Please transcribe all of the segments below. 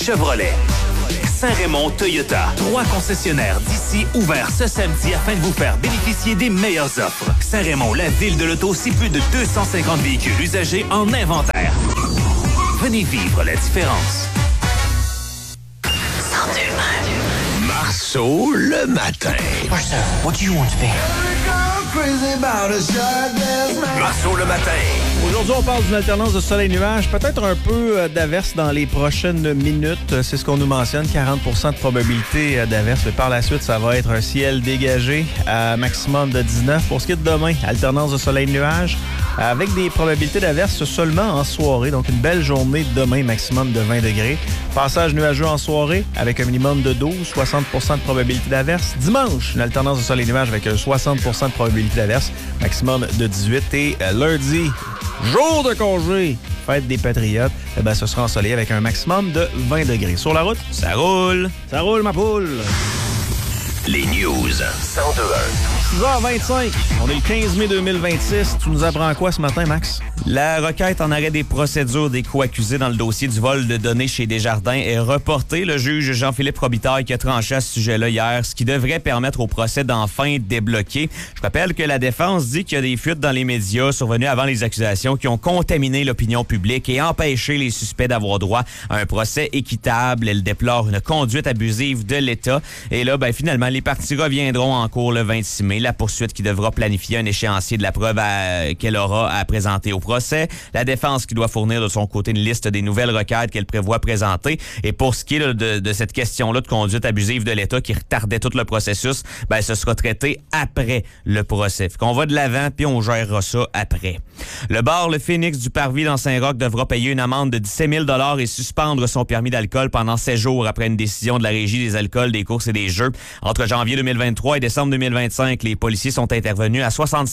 Chevrolet. Saint-Raymond Toyota. 3 concessionnaires d'ici ouverts ce samedi afin de vous faire bénéficier des meilleures offres. Saint-Raymond, la ville de l'auto, c'est plus de 250 véhicules usagés en inventaire. Venez vivre la différence. Marceau le matin. Marceau, what do you want to be? Marceau le matin. Aujourd'hui, on parle d'une alternance de soleil-nuage, peut-être un peu d'averse dans les prochaines minutes. C'est ce qu'on nous mentionne, 40% de probabilité d'averse. Mais par la suite, ça va être un ciel dégagé à maximum de 19. Pour ce qui est de demain, alternance de soleil-nuage avec des probabilités d'averse seulement en soirée. Donc, une belle journée demain, maximum de 20 degrés. Passage nuageux en soirée avec un minimum de 12, 60% de probabilité d'averse. Dimanche, une alternance de soleil-nuage avec un 60% de probabilité d'averse, maximum de 18. Et lundi, jour de congé, fête des Patriotes, eh ben, ce sera ensoleillé avec un maximum de 20 degrés. Sur la route, ça roule. Ça roule, ma poule. Les news. 102.1. 6h25. On est le 15 mai 2026. Tu nous apprends quoi ce matin, Max? La requête en arrêt des procédures des co-accusés dans le dossier du vol de données chez Desjardins est reportée. Le juge Jean-Philippe Robitaille qui a tranché à ce sujet-là hier, ce qui devrait permettre au procès d'enfin débloquer. Je rappelle que la défense dit qu'il y a des fuites dans les médias survenues avant les accusations qui ont contaminé l'opinion publique et empêché les suspects d'avoir droit à un procès équitable. Elle déplore une conduite abusive de l'État. Et là, finalement, les parties reviendront en cours le 26 mai. La poursuite qui devra planifier un échéancier de la preuve qu'elle aura à présenter au procès. La défense qui doit fournir de son côté une liste des nouvelles requêtes qu'elle prévoit présenter. Et pour ce qui est de cette question-là de conduite abusive de l'État qui retardait tout le processus, ce sera traité après le procès. Fait qu'on va de l'avant puis on gérera ça après. Le bar Le Phoenix du Parvis dans Saint-Roch devra payer une amende de 17 000 $ et suspendre son permis d'alcool pendant 7 jours après une décision de la Régie des alcools, des courses et des jeux. Entre janvier 2023 et décembre 2025, les policiers sont intervenus à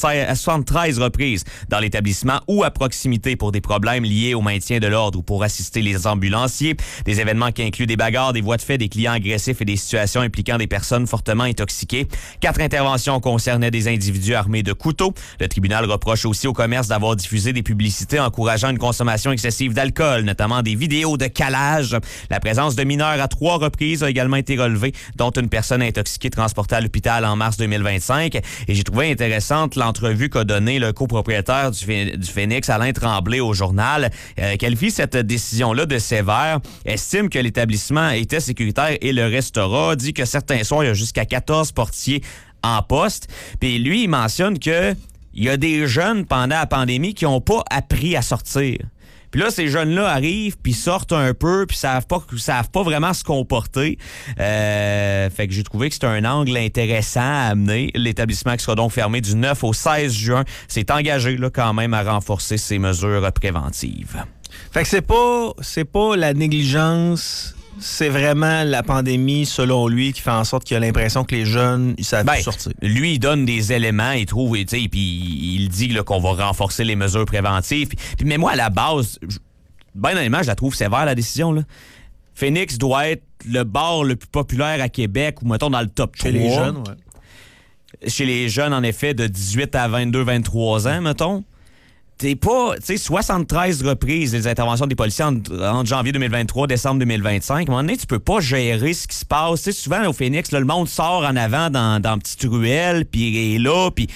73 reprises dans l'établissement ou à proximité pour des problèmes liés au maintien de l'ordre ou pour assister les ambulanciers. Des événements qui incluent des bagarres, des voies de fait, des clients agressifs et des situations impliquant des personnes fortement intoxiquées. 4 interventions concernaient des individus armés de couteaux. Le tribunal reproche aussi au commerce d'avoir diffusé des publicités encourageant une consommation excessive d'alcool, notamment des vidéos de calage. La présence de mineurs à 3 reprises a également été relevée, dont une personne intoxiquée transportée à l'hôpital en mars 2025. Et j'ai trouvé intéressante l'entrevue qu'a donnée le copropriétaire du Phoenix, Alain Tremblay, au journal, qualifie cette décision-là de sévère, estime que l'établissement était sécuritaire et le restera, dit que certains soirs, il y a jusqu'à 14 portiers en poste. Puis lui, il mentionne que il y a des jeunes pendant la pandémie qui n'ont pas appris à sortir. Puis là, ces jeunes-là arrivent, puis sortent un peu, puis savent pas vraiment se comporter. Fait que j'ai trouvé que c'était un angle intéressant à amener. L'établissement qui sera donc fermé du 9 au 16 juin s'est engagé là, quand même à renforcer ses mesures préventives. Fait que c'est pas la négligence, c'est vraiment la pandémie, selon lui, qui fait en sorte qu'il a l'impression que les jeunes, ils savent plus sortir. Lui, il donne des éléments, il trouve, puis il dit là, qu'on va renforcer les mesures préventives. Puis, mais moi, à la base, honnêtement, je la trouve sévère, la décision, là. Phoenix doit être le bar le plus populaire à Québec, ou mettons dans le top 3. Chez les jeunes, ouais. Chez les jeunes, en effet, de 18 à 22, 23 ans, mettons. T'es pas, 73 reprises des interventions des policiers entre janvier 2023 et décembre 2025. À un moment donné, tu peux pas gérer ce qui se passe. T'sais, souvent, au Phoenix, là, le monde sort en avant dans petite ruelle, puis est là, puis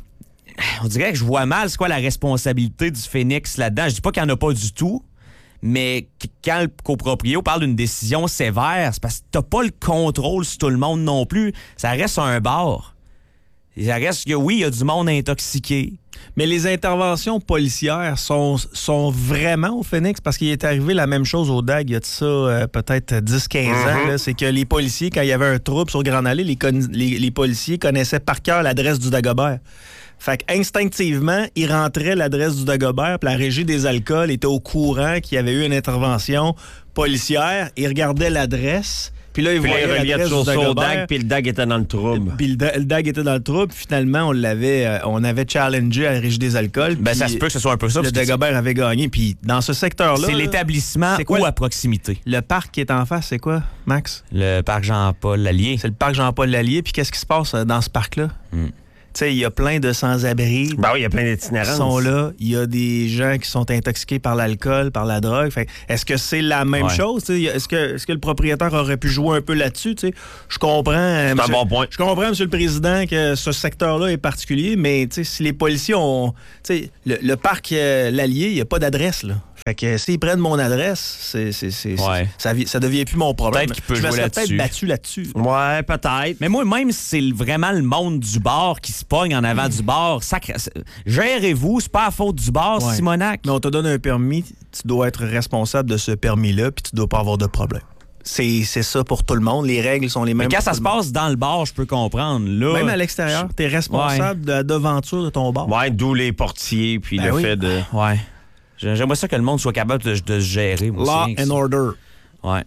on dirait que je vois mal c'est quoi la responsabilité du Phoenix là-dedans. Je dis pas qu'il n'y en a pas du tout, mais quand le copropriétaire parle d'une décision sévère, c'est parce que t'as pas le contrôle sur tout le monde non plus. Ça reste un bar. Ça reste que, oui, il y a du monde intoxiqué. Mais les interventions policières sont vraiment au Phoenix parce qu'il est arrivé la même chose au DAG il y a de ça peut-être 10-15 ans. Là, c'est que les policiers, quand il y avait un trouble sur Grande Allée, les policiers connaissaient par cœur l'adresse du Dagobert. Fait qu'instinctivement, ils rentraient l'adresse du Dagobert, puis la Régie des alcools était au courant qu'il y avait eu une intervention policière. Ils regardaient l'adresse. Puis là, il voyait l'adresse du Dagobert. Puis le DAG était dans le trouble. Puis le DAG était dans le trouble. Finalement, on avait challengé à la Régie des alcools. Ça se peut que ce soit un peu ça. Le Dagobert avait gagné. Puis dans ce secteur-là... C'est l'établissement ou à proximité. Le parc qui est en face, c'est quoi, Max? Le parc Jean-Paul Lallier. C'est le parc Jean-Paul Lallier. Puis qu'est-ce qui se passe dans ce parc-là? sais, il y a plein de sans-abri. Ben oui, il y a plein Qui d'itinérants. sont là. Il y a des gens qui sont intoxiqués par l'alcool, par la drogue. Fait, est-ce que c'est la même chose? T'sais? Est-ce que le propriétaire aurait pu jouer un peu là-dessus? T'sais? Je comprends. C'est un bon point. Je comprends, M. le Président, que ce secteur-là est particulier, mais si les policiers ont. Le parc L'Allier, il n'y a pas d'adresse, là. Fait que s'ils prennent mon adresse, ça devient plus mon problème. Peut-être qu'il peut je me jouer serais là-dessus. peut-être battu là-dessus. Ouais, peut-être. Mais moi, même si c'est vraiment le monde du bar qui se pogne en avant du bar, gérez-vous, c'est pas la faute du bar, Ouais. Simonac. Mais on te donne un permis, tu dois être responsable de ce permis-là, puis tu dois pas avoir de problème. C'est ça pour tout le monde. Les règles sont les mêmes. Mais quand pour ça tout se le monde. passe dans le bar, je peux comprendre. Là, Même à l'extérieur, tu es responsable de la devanture de ton bar. Ouais, d'où les portiers, puis Ben le oui. fait de... Ouais. J'aimerais ça que le monde soit capable de se gérer. Moi Law aussi, and order. Ouais.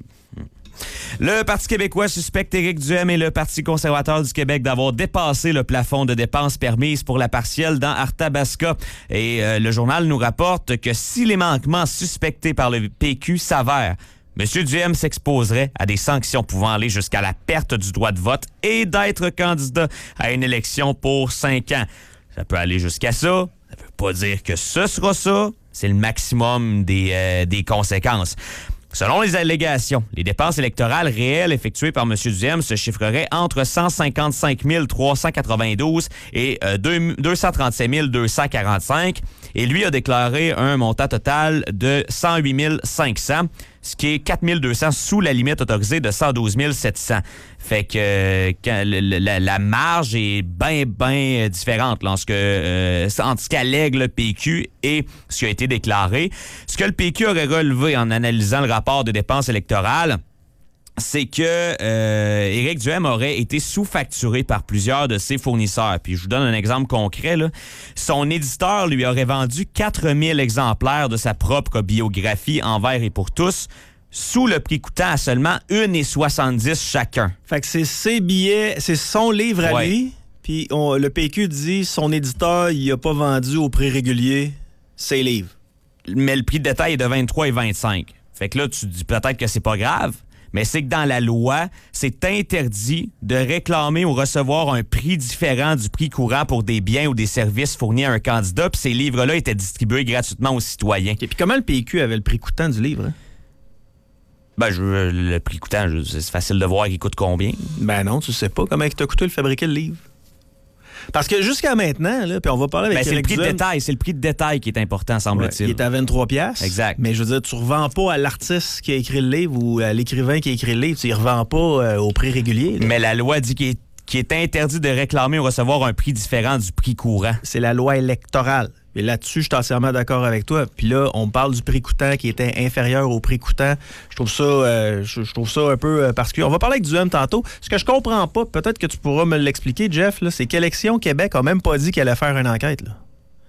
Le Parti québécois suspecte Éric Duhem et le Parti conservateur du Québec d'avoir dépassé le plafond de dépenses permises pour la partielle dans Arthabasca. Et le journal nous rapporte que si les manquements suspectés par le PQ s'avèrent, M. Duhem s'exposerait à des sanctions pouvant aller jusqu'à la perte du droit de vote et d'être candidat à une élection pour 5 ans. Ça peut aller jusqu'à ça. Ça veut pas dire que ce sera ça. C'est le maximum des conséquences. Selon les allégations, les dépenses électorales réelles effectuées par M. Duhem se chiffreraient entre 155 392 et 237 245. Et lui a déclaré un montant total de 108 500, ce qui est 4 200 sous la limite autorisée de 112 700. Fait que la marge est bien différente là, entre ce qu'allègue le PQ et ce qui a été déclaré. Ce que le PQ aurait relevé en analysant le rapport de dépenses électorales, c'est que Éric Duhem aurait été sous-facturé par plusieurs de ses fournisseurs. Puis je vous donne un exemple concret. Là. Son éditeur lui aurait vendu 4000 exemplaires de sa propre biographie Envers et pour tous, sous le prix coûtant à seulement 1,70 chacun. Fait que c'est ses billets, c'est son livre à Ouais. lui. Puis le PQ dit son éditeur, il a pas vendu au prix régulier ses livres. Mais le prix de détail est de 23 et 25. Fait que là, tu dis peut-être que c'est pas grave, mais c'est que dans la loi, c'est interdit de réclamer ou recevoir un prix différent du prix courant pour des biens ou des services fournis à un candidat, puis ces livres-là étaient distribués gratuitement aux citoyens. Et puis comment le PQ avait le prix coûtant du livre? Hein? Ben, le prix coûtant, c'est facile de voir il coûte combien. Ben non, tu sais pas comment il t'a coûté le fabriquer le livre. Parce que jusqu'à maintenant, là, puis on va parler avec Ben, c'est le Éric prix de Duhem. détail. C'est le prix de détail qui est important, Ouais, semble-t-il. il est à 23 $. Exact. Mais je veux dire, tu ne revends pas à l'artiste qui a écrit le livre ou à l'écrivain qui a écrit le livre. Tu ne revends pas au prix régulier. Là. Mais la loi dit qu'il est interdit de réclamer ou recevoir un prix différent du prix courant. C'est la loi électorale. Et là-dessus, je suis entièrement d'accord avec toi. Puis là, on parle du prix coûtant qui était inférieur au prix coûtant. Je trouve ça un peu particulier. On va parler avec Duhem tantôt. Ce que je comprends pas, peut-être que tu pourras me l'expliquer, Jeff, là, c'est qu'Élections Québec a même pas dit qu'elle allait faire une enquête. Là.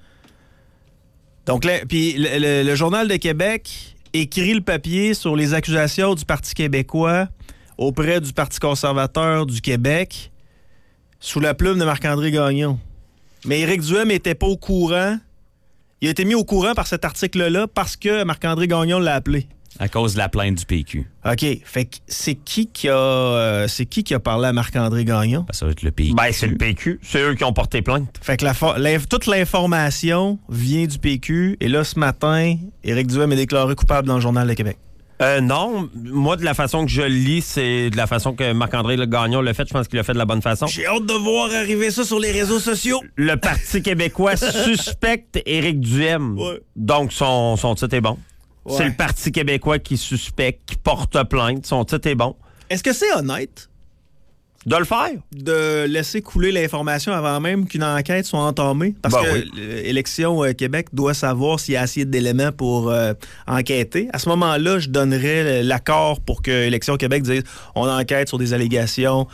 Donc, puis le Journal de Québec écrit le papier sur les accusations du Parti québécois auprès du Parti conservateur du Québec sous la plume de Marc-André Gagnon. Mais Éric Duhem n'était pas au courant. Il a été mis au courant par cet article-là parce que Marc-André Gagnon l'a appelé. À cause de la plainte du PQ. OK. Fait que c'est qui qui a parlé à Marc-André Gagnon? Ben, ça va être le PQ. Ben, c'est le PQ. C'est eux qui ont porté plainte. Fait que toute l'information vient du PQ. Et là, ce matin, Éric Duhem est déclaré coupable dans le Journal de Québec. Non, moi, de la façon que je le lis, c'est de la façon que Marc-André Gagnon l'a fait. Je pense qu'il l'a fait de la bonne façon. J'ai hâte de voir arriver ça sur les réseaux sociaux. Le Parti québécois suspecte Éric Duhem. Ouais. Donc, son titre est bon. Ouais. C'est le Parti québécois qui suspecte, qui porte plainte. Son titre est bon. Est-ce que c'est honnête De le faire? de laisser couler l'information avant même qu'une enquête soit entamée? Parce Ben que oui. l'Élection Québec doit savoir s'il y a assez d'éléments pour enquêter. À ce moment-là, je donnerais l'accord pour que Élection Québec dise on enquête sur des allégations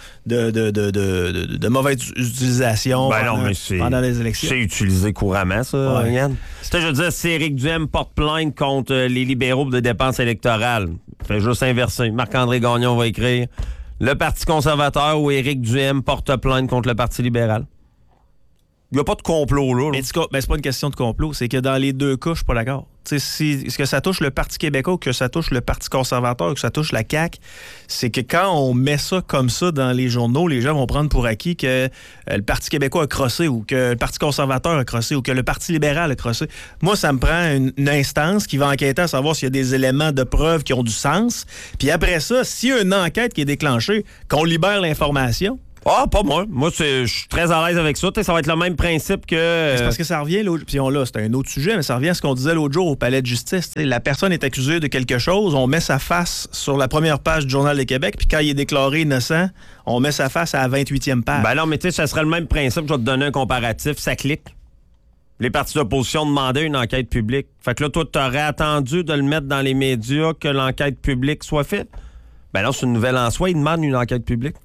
de mauvaise utilisation Ben non, mais c'est pendant les élections. c'est utilisé couramment, ça, Ouais. Yann. Je veux dire, si Éric Duhem porte plainte contre les libéraux de dépenses électorales, fait juste inverser. Marc-André Gagnon va écrire le Parti conservateur ou Éric Duhem porte plainte contre le Parti libéral. Il n'y a pas de complot, là. Mais c'est pas une question de complot. C'est que dans les deux cas, je suis pas d'accord. Est-ce que ça touche le Parti québécois ou que ça touche le Parti conservateur ou que ça touche la CAQ? C'est que quand on met ça comme ça dans les journaux, les gens vont prendre pour acquis que le Parti québécois a crossé ou que le Parti conservateur a crossé ou que le Parti libéral a crossé. Moi, ça me prend une instance qui va enquêter à savoir s'il y a des éléments de preuve qui ont du sens. Puis après ça, s'il y a une enquête qui est déclenchée, qu'on libère l'information. Ah, pas moi. Moi, je suis très à l'aise avec ça. Ça va être le même principe que... C'est parce que ça revient, puis c'est un autre sujet, mais ça revient à ce qu'on disait l'autre jour au palais de justice. La personne est accusée de quelque chose, on met sa face sur la première page du Journal de Québec, puis quand il est déclaré innocent, on met sa face à la 28e page. Ben non, mais tu sais, ça serait le même principe. Je vais te donner un comparatif. Ça clique. Les partis d'opposition demandaient une enquête publique. Fait que là, toi, tu aurais attendu de le mettre dans les médias que l'enquête publique soit faite. Ben là, c'est une nouvelle en soi. Ils demandent une enquête publique.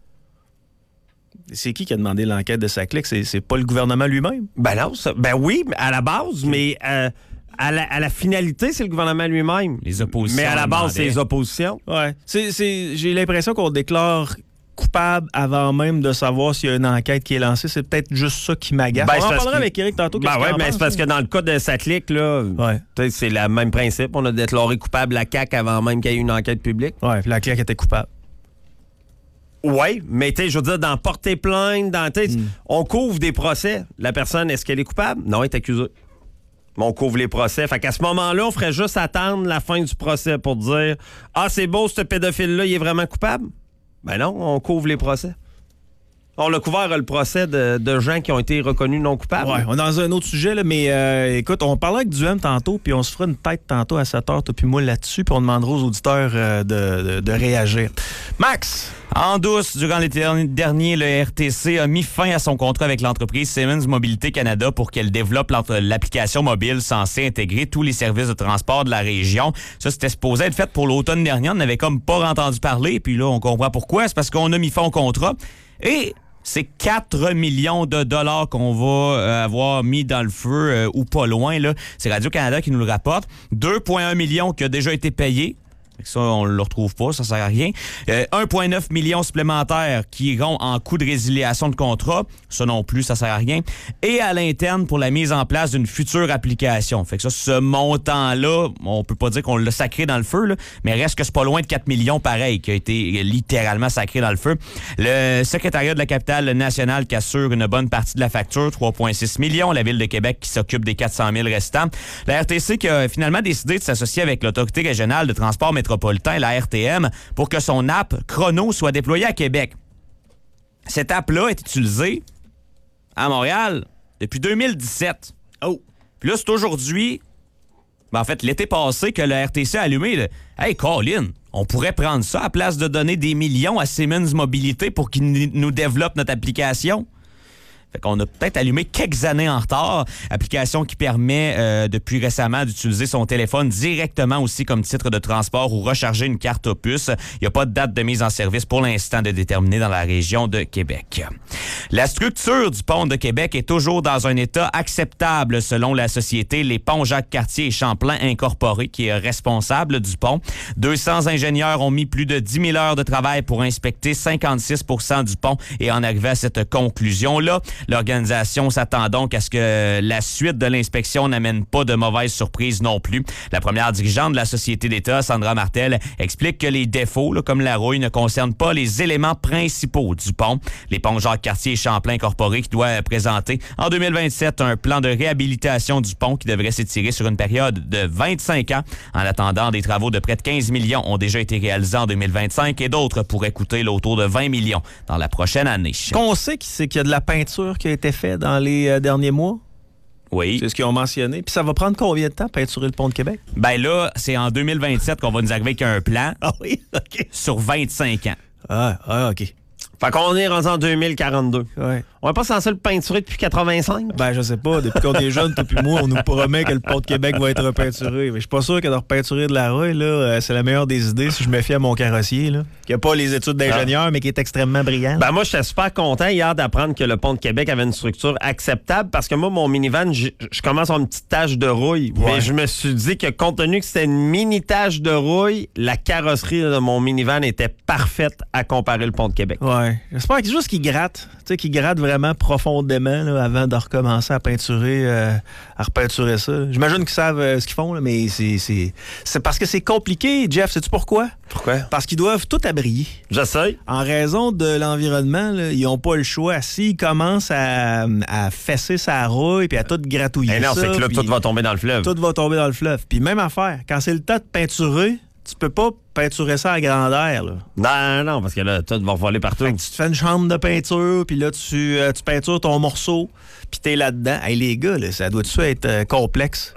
C'est qui a demandé l'enquête de Saclic? C'est pas le gouvernement lui-même? Ben non, oui, à la base, mais à la finalité, c'est le gouvernement lui-même. Les oppositions. Mais à la base, c'est les oppositions. Ouais. J'ai l'impression qu'on déclare coupable avant même de savoir s'il y a une enquête qui est lancée. C'est peut-être juste ça qui m'agace. On en parlera avec Éric tantôt. Ben ouais, mais c'est parce que dans le cas de Saclic, là, c'est le même principe. On a déclaré coupable la CAQ avant même qu'il y ait une enquête publique. Ouais, puis la CAQ était coupable. Oui, mais je veux dire, dans porter plainte, on couvre des procès. La personne, est-ce qu'elle est coupable? Non, elle est accusée. Mais on couvre les procès. Fait qu'à ce moment-là, on ferait juste attendre la fin du procès pour dire « Ah, c'est beau, ce pédophile-là, il est vraiment coupable? » Ben non, on couvre les procès. On a couvert le procès de gens qui ont été reconnus non coupables. Oui, on est dans un autre sujet, là, mais écoute, on parlait avec Duhem tantôt, puis on se fera une tête tantôt à 7h, toi puis moi là-dessus, puis on demandera aux auditeurs de réagir. Max! En douce, durant l'été dernier, le RTC a mis fin à son contrat avec l'entreprise Siemens Mobilité Canada pour qu'elle développe l'application mobile censée intégrer tous les services de transport de la région. Ça, c'était supposé être fait pour l'automne dernier. On n'avait comme pas entendu parler, puis là, on comprend pourquoi. C'est parce qu'on a mis fin au contrat. Et c'est 4 millions de dollars qu'on va avoir mis dans le feu ou pas loin. Là. C'est Radio-Canada qui nous le rapporte. 2,1 millions qui a déjà été payé. Ça, on ne le retrouve pas, ça sert à rien. 1,9 million supplémentaires qui iront en coût de résiliation de contrat. Ça non plus, ça sert à rien. Et à l'interne pour la mise en place d'une future application. Fait que ça, ce montant-là, on peut pas dire qu'on l'a sacré dans le feu, là, mais reste que c'est pas loin de 4 millions pareil qui a été littéralement sacré dans le feu. Le secrétariat de la capitale nationale qui assure une bonne partie de la facture, 3,6 millions. La Ville de Québec qui s'occupe des 400 000 restants. La RTC qui a finalement décidé de s'associer avec l'Autorité régionale de transport métropolitain, la RTM, pour que son app Chrono soit déployée à Québec. Cette app-là est utilisée à Montréal depuis 2017. Oh! Puis là, c'est aujourd'hui, en fait, l'été passé, que la RTC a allumé le « Hey, Colin, on pourrait prendre ça à place de donner des millions à Siemens Mobilité pour qu'ils nous développent notre application. » Fait qu'on a peut-être allumé quelques années en retard. Application qui permet depuis récemment d'utiliser son téléphone directement aussi comme titre de transport ou recharger une carte Opus. Il n'y a pas de date de mise en service pour l'instant de déterminer dans la région de Québec. La structure du pont de Québec est toujours dans un état acceptable selon la société Les Ponts Jacques-Cartier et Champlain Incorporé qui est responsable du pont. 200 ingénieurs ont mis plus de 10 000 heures de travail pour inspecter 56 % du pont et en arriver à cette conclusion-là. L'organisation s'attend donc à ce que la suite de l'inspection n'amène pas de mauvaises surprises non plus. La première dirigeante de la Société d'État, Sandra Martel, explique que les défauts, comme la rouille, ne concernent pas les éléments principaux du pont. Les ponts Jacques-Cartier et Champlain Incorporé qui doit présenter en 2027 un plan de réhabilitation du pont qui devrait s'étirer sur une période de 25 ans. En attendant, des travaux de près de 15 millions ont déjà été réalisés en 2025 et d'autres pourraient coûter autour de 20 millions dans la prochaine année. Qu'on sait qu'il y a de la peinture qui a été fait dans les derniers mois? Oui. C'est ce qu'ils ont mentionné. Puis ça va prendre combien de temps peinturer le pont de Québec? Ben là, c'est en 2027 qu'on va nous arriver avec un plan. Ah oui? OK. Sur 25 ans. Ah, OK. Fait qu'on est rendu en 2042. Ouais. On n'est pas censé le peinturer depuis 85? Ben, je sais pas. Depuis qu'on est jeune, toi puis moi, on nous promet que le pont de Québec va être repeinturé. Mais je suis pas sûr que de repeinturer de la rue, là, c'est la meilleure des idées si je me fie à mon carrossier, là. Qui a pas les études d'ingénieur, mais qui est extrêmement brillant. Ben, moi, j'étais super content hier d'apprendre que le pont de Québec avait une structure acceptable parce que moi, mon minivan, je commence à avoir une petite tache de rouille. Ouais. Mais je me suis dit que compte tenu que c'était une mini tache de rouille, la carrosserie de mon minivan était parfaite à comparer le pont de Québec. Ouais. J'espère juste qu'il gratte. Tu sais, qu'il gratte vraiment vraiment profondément là, avant de recommencer à repeinturer ça. J'imagine qu'ils savent ce qu'ils font, là, mais c'est parce que c'est compliqué, Jeff. Sais-tu pourquoi? Pourquoi? Parce qu'ils doivent tout abriller. J'essaie. En raison de l'environnement, là, ils n'ont pas le choix. S'ils commencent à fesser sa rouille puis à tout gratouiller non, ça... c'est que là, puis tout va tomber dans le fleuve. Tout va tomber dans le fleuve. Puis même affaire, quand c'est le temps de peinturer, tu peux pas peinturer ça à grandeur, là. Non, parce que là, tout va voler partout. Fait que tu te fais une chambre de peinture, puis là, tu peintures ton morceau, puis t'es là-dedans. Hey, les gars, là, ça doit-tu être complexe?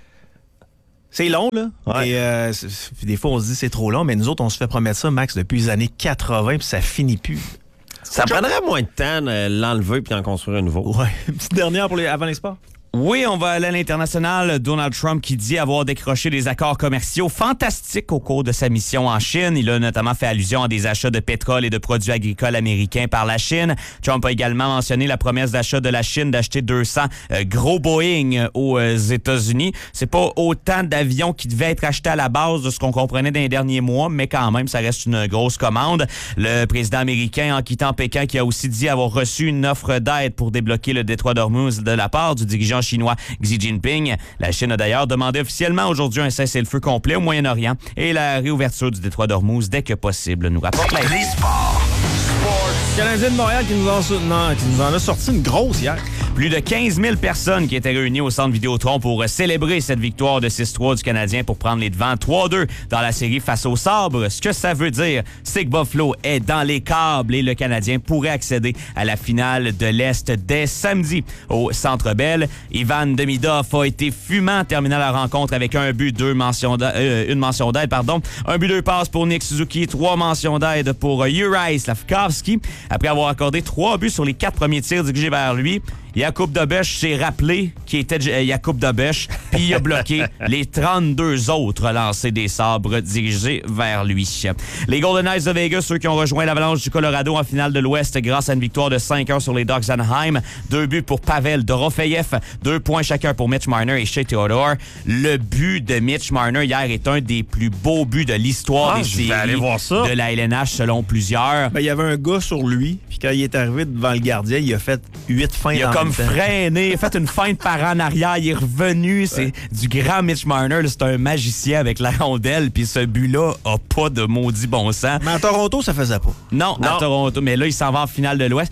C'est long, là. Ouais. Et puis des fois, on se dit c'est trop long, mais nous autres, on se fait promettre ça, Max, depuis les années 80, puis ça finit plus. Ça prendrait moins de temps de l'enlever puis d'en construire un nouveau. Ouais. Une petite dernière avant les sports. Oui, on va aller à l'international. Donald Trump qui dit avoir décroché des accords commerciaux fantastiques au cours de sa mission en Chine. Il a notamment fait allusion à des achats de pétrole et de produits agricoles américains par la Chine. Trump a également mentionné la promesse d'achat de la Chine d'acheter 200 gros Boeing aux États-Unis. C'est pas autant d'avions qui devaient être achetés à la base de ce qu'on comprenait dans les derniers mois, mais quand même, ça reste une grosse commande. Le président américain, en quittant Pékin, qui a aussi dit avoir reçu une offre d'aide pour débloquer le détroit d'Ormuz de la part du dirigeant chinois Xi Jinping. La Chine a d'ailleurs demandé officiellement aujourd'hui un cessez-le-feu complet au Moyen-Orient et la réouverture du détroit d'Ormuz dès que possible, nous rapporte la... Les sports. Canadien de Montréal qui nous en a sorti une grosse hier. Plus de 15 000 personnes qui étaient réunies au centre Vidéotron pour célébrer cette victoire de 6-3 du Canadien pour prendre les devants 3-2 dans la série face au Sabre. Ce que ça veut dire, c'est que Buffalo est dans les câbles et le Canadien pourrait accéder à la finale de l'Est dès samedi au Centre Bell. Ivan Demidov a été fumant, terminant la rencontre avec un but, une mention d'aide. Un but, 2 passes pour Nick Suzuki, 3 mentions d'aide pour Juraj Slafkovský. Après avoir accordé 3 buts sur les 4 premiers tirs dirigés vers lui, Jakub Dobeš s'est rappelé qu'il était Jakub Dobeš, puis il a bloqué les 32 autres lancers des Sabres dirigés vers lui. Les Golden Knights de Vegas, ceux qui ont rejoint l'Avalanche du Colorado en finale de l'Ouest grâce à une victoire de 5-1 sur les Ducks d'Anaheim. 2 buts pour Pavel Dorofeyev, 2 points chacun pour Mitch Marner et Shea Theodore. Le but de Mitch Marner hier est un des plus beaux buts de l'histoire des séries de la LNH selon plusieurs. Ben, il y avait un gars sur lui, puis quand il est arrivé devant le gardien, il a fait 8 feintes. Il a comme freiné, fait une feinte par en arrière, il est revenu. C'est du grand Mitch Marner. C'est un magicien avec la rondelle. Puis ce but-là a pas de maudit bon sens. Mais à Toronto, ça faisait pas. Non, à Toronto. Mais là, il s'en va en finale de l'Ouest.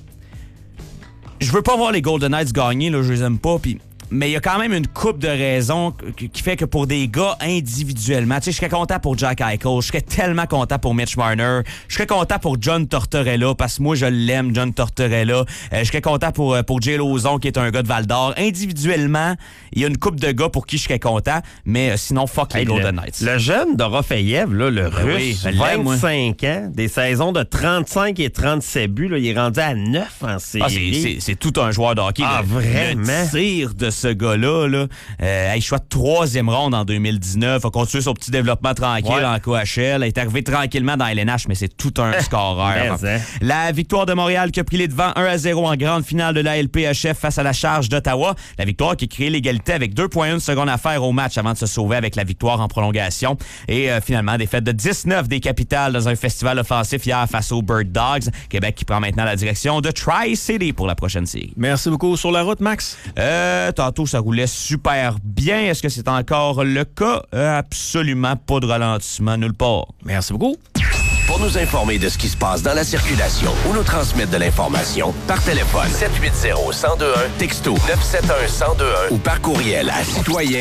Je veux pas voir les Golden Knights gagner, là, je les aime pas. Mais il y a quand même une couple de raisons qui fait que pour des gars individuellement, tu sais, je serais content pour Jack Eichel, je serais tellement content pour Mitch Marner, je serais content pour John Tortorella, parce que moi, je l'aime, John Tortorella. Je serais content pour Jay Lauzon, qui est un gars de Val-d'Or. Individuellement, il y a une couple de gars pour qui je serais content, mais sinon, fuck les Golden Knights. Le jeune Dorofeyev, là, le Russe, oui, 25 ans, des saisons de 35 et 37 buts, là, il est rendu à 9 en série. C'est tout un joueur de hockey. Vraiment? Le tir de ce gars-là, il choisit 3e ronde en 2019, a continué son petit développement tranquille en KHL, est arrivé tranquillement dans LNH, mais c'est tout un scoreur. La victoire de Montréal qui a pris les devants 1-0 en grande finale de la LPHF face à la Charge d'Ottawa. La victoire qui a créé l'égalité avec 2,1 secondes à faire au match avant de se sauver avec la victoire en prolongation. Et finalement, défaite de 19 des Capitals dans un festival offensif hier face aux Bird Dogs. Québec qui prend maintenant la direction de Tri-City pour la prochaine série. Merci beaucoup. Sur la route, Max? Tantôt, ça roulait super bien. Est-ce que c'est encore le cas? Absolument pas de ralentissement nulle part. Merci beaucoup. Pour nous informer de ce qui se passe dans la circulation ou nous transmettre de l'information, par téléphone 780-1021, texto 971-1021 ou par courriel à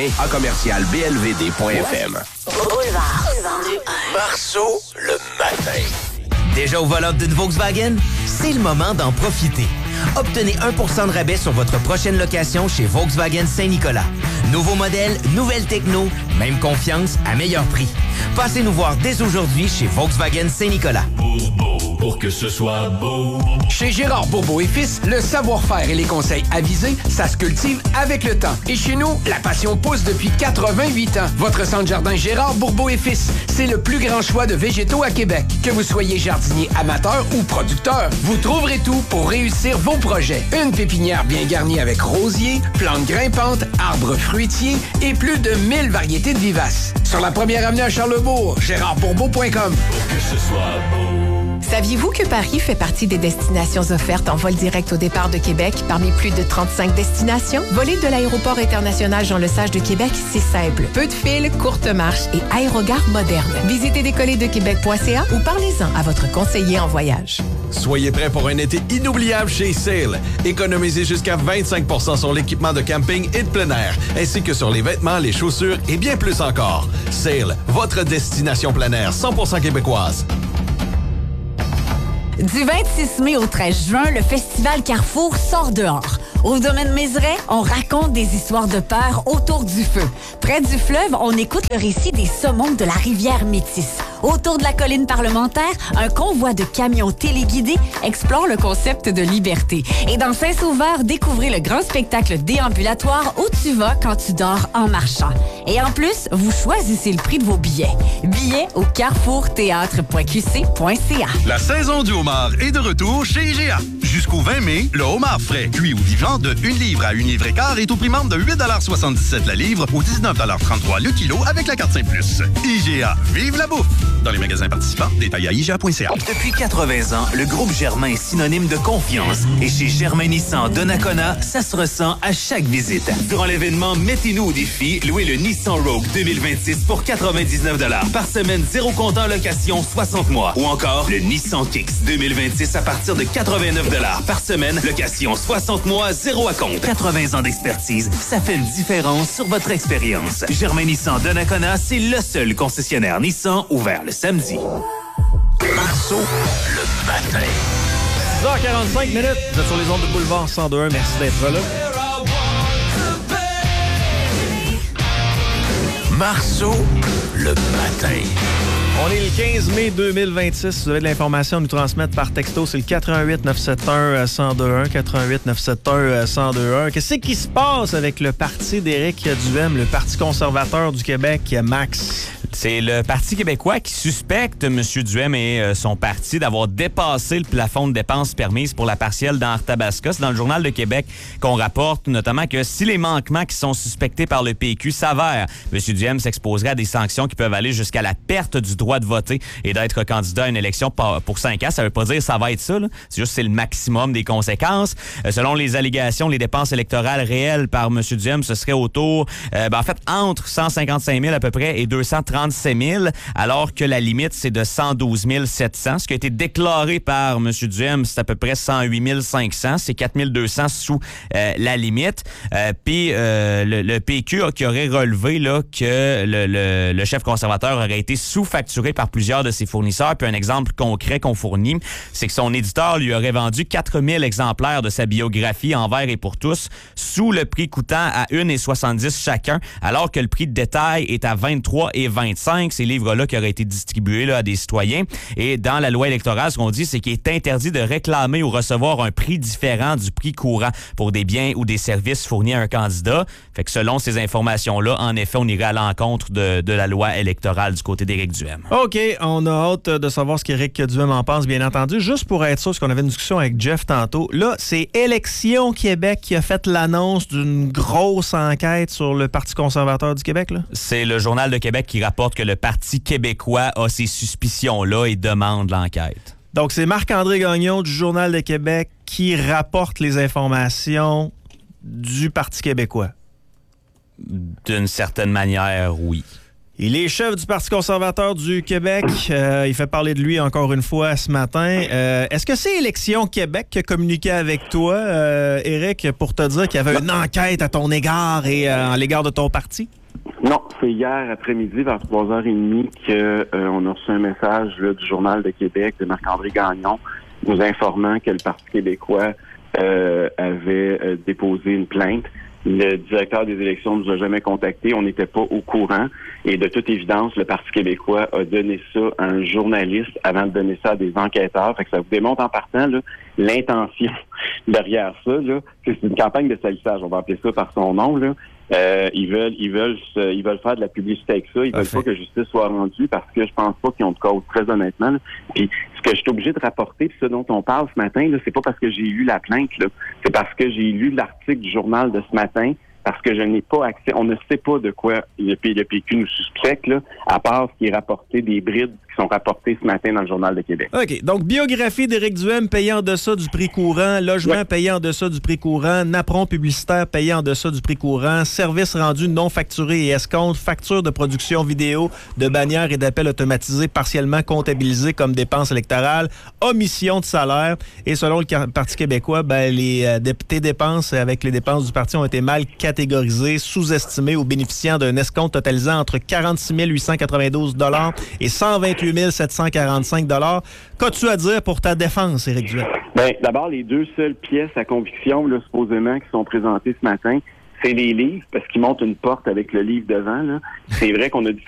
citoyen@blvd.fm. Boulevard. Marceau, le matin. Déjà au volant d'une Volkswagen? C'est le moment d'en profiter. Obtenez 1% de rabais sur votre prochaine location chez Volkswagen Saint-Nicolas. Nouveau modèle, nouvelle techno, même confiance à meilleur prix. Passez nous voir dès aujourd'hui chez Volkswagen Saint-Nicolas. Pour que ce soit beau. Chez Gérard Bourbeau et Fils, le savoir-faire et les conseils avisés, ça se cultive avec le temps. Et chez nous, la passion pousse depuis 88 ans. Votre centre jardin Gérard Bourbeau et Fils, c'est le plus grand choix de végétaux à Québec. Que vous soyez jardinier amateur ou producteur, vous trouverez tout pour réussir vos projets. Une pépinière bien garnie avec rosiers, plantes grimpantes, arbres fruitiers et plus de 1000 variétés de vivaces. Sur la première avenue à Charlesbourg, gérardbourbeau.com. Pour que ce soit beau. Saviez-vous que Paris fait partie des destinations offertes en vol direct au départ de Québec parmi plus de 35 destinations? Voler de l'aéroport international Jean-Lesage de Québec, c'est simple. Peu de fils, courte marche et aérogare moderne. Visitez décollerdequebec.ca ou parlez-en à votre conseiller en voyage. Soyez prêts pour un été inoubliable chez Sale. Économisez jusqu'à 25% sur l'équipement de camping et de plein air, ainsi que sur les vêtements, les chaussures et bien plus encore. Sale, votre destination plein air 100% québécoise. Du 26 mai au 13 juin, le festival Carrefour sort dehors. Au domaine Mézeray, on raconte des histoires de peur autour du feu. Près du fleuve, on écoute le récit des saumons de la rivière Métis. Autour de la colline parlementaire, un convoi de camions téléguidés explore le concept de liberté. Et dans Saint-Sauveur, découvrez le grand spectacle déambulatoire où tu vas quand tu dors en marchant. Et en plus, vous choisissez le prix de vos billets. Billets au carrefourthéâtre.qc.ca. La saison du homard est de retour chez IGA. Jusqu'au 20 mai, le homard frais, cuit ou vivant de 1 livre à 1 livre et quart est au prix membre de 8,77 la livre ou 19,33 le kilo avec la carte Saint+. IGA, vive la bouffe! Dans les magasins participants, détails à IGA.ca. Depuis 80 ans, le groupe Germain est synonyme de confiance. Et chez Germain Nissan de Nakona, ça se ressent à chaque visite. Durant l'événement Mettez-nous au défi, louez le Nissan Rogue 2026 pour 99 $ par semaine, 0 comptant en location 60 mois. Ou encore le Nissan Kicks 2026 à partir de 89 $ par semaine, location 60 mois, 0 à compte. 80 ans d'expertise, ça fait une différence sur votre expérience. Germain Nissan de Nakona, c'est le seul concessionnaire Nissan ouvert le samedi. Marceau, le matin. 6h45 minutes, vous êtes sur les ondes de Boulevard 102.1, merci d'être là. Marceau, le matin. On est le 15 mai 2026. Vous avez de l'information à nous transmettre par texto. C'est le 88 971 1021 88 971 1021. Qu'est-ce qui se passe avec le parti d'Éric Duhem, le Parti conservateur du Québec, Max? C'est le Parti québécois qui suspecte M. Duhem et son parti d'avoir dépassé le plafond de dépenses permises pour la partielle dans Arthabasca. C'est dans le Journal de Québec qu'on rapporte notamment que si les manquements qui sont suspectés par le PQ s'avèrent, M. Duhem s'exposerait à des sanctions qui peuvent aller jusqu'à la perte du droit de voter et d'être candidat à une élection pour 5 ans. Ça veut pas dire que ça va être ça, là. C'est juste c'est le maximum des conséquences. Selon les allégations, les dépenses électorales réelles par M. Duhem, ce serait autour, en fait, entre 155 000 à peu près et 237 000, alors que la limite, c'est de 112 700. Ce qui a été déclaré par M. Duhem, c'est à peu près 108 500. C'est 4 200 sous la limite. Puis le PQ qui aurait relevé là, que le chef conservateur aurait été sous-facturé par plusieurs de ses fournisseurs. Puis un exemple concret qu'on fournit, c'est que son éditeur lui aurait vendu 4 000 exemplaires de sa biographie Envers et pour tous sous le prix coûtant à 1,70 chacun, alors que le prix de détail est à 23,25. Ces livres-là qui auraient été distribués là, à des citoyens. Et dans la loi électorale, ce qu'on dit, c'est qu'il est interdit de réclamer ou recevoir un prix différent du prix courant pour des biens ou des services fournis à un candidat. Fait que selon ces informations-là, en effet, on irait à l'encontre de la loi électorale du côté d'Éric Duhem. OK, on a hâte de savoir ce qu'Éric Duhem en pense, bien entendu. Juste pour être sûr, parce qu'on avait une discussion avec Jeff tantôt, là, c'est Élections Québec qui a fait l'annonce d'une grosse enquête sur le Parti conservateur du Québec, là? C'est le Journal de Québec qui rapporte que le Parti québécois a ces suspicions-là et demande l'enquête. Donc, c'est Marc-André Gagnon du Journal de Québec qui rapporte les informations du Parti québécois. D'une certaine manière, oui. Il est chef du Parti conservateur du Québec. Il fait parler de lui encore une fois ce matin. Est-ce que c'est Élections Québec qui a communiqué avec toi, Éric, pour te dire qu'il y avait une enquête à ton égard et à l'égard de ton parti? Non, c'est hier après-midi, vers 3h30, qu'on a reçu un message là, du Journal de Québec de Marc-André Gagnon nous informant que le Parti québécois avait déposé une plainte. Le directeur des élections ne nous a jamais contactés. On n'était pas au courant. Et de toute évidence, le Parti québécois a donné ça à un journaliste avant de donner ça à des enquêteurs. Fait que ça vous démontre en partant là, l'intention derrière ça. Là. C'est une campagne de salissage. On va appeler ça par son nom. Là. Ils veulent faire de la publicité avec ça. Ils veulent pas que justice soit rendue parce que je pense pas qu'ils ont de cause, très honnêtement. Là. Puis ce que je suis obligé de rapporter, puis ce dont on parle ce matin, là, c'est pas parce que j'ai lu la plainte, là. C'est parce que j'ai lu l'article du journal de ce matin parce que je n'ai pas accès. On ne sait pas de quoi le PQ nous suspecte, là, à part ce qui est rapporté des brides qui sont rapportées ce matin dans le Journal de Québec. OK. Donc, biographie d'Éric Duhem payé en deçà du prix courant, logement payé en deçà du prix courant, napperon publicitaire payé en deçà du prix courant, services rendus non facturés et escomptes, facture de production vidéo, de bannières et d'appels automatisés partiellement comptabilisés comme dépenses électorales, omission de salaire. Et selon le Parti québécois, tes dépenses avec les dépenses du parti ont été mal catégorisées, sous-estimées aux bénéficiants d'un escompte totalisant entre 46 892 $ et 128 745 $. Qu'as-tu à dire pour ta défense, Éric Duhem? Bien, d'abord, les deux seules pièces à conviction, là, supposément, qui sont présentées ce matin, c'est les livres, parce qu'ils montent une porte avec le livre devant. Là. C'est vrai qu'on a